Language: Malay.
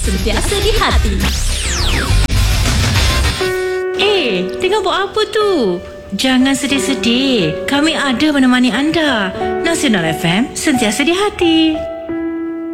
Sentiasa di hati. Tengah buat apa tu? Jangan sedih-sedih. Kami ada menemani anda. Nasional FM, sentiasa di hati.